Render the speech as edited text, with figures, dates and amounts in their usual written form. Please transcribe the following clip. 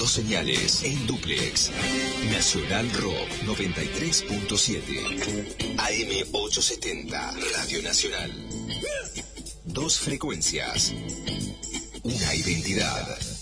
Dos señales en dúplex. Nacional Rock 93.7. AM 870. Radio Nacional. Dos frecuencias. Una identidad.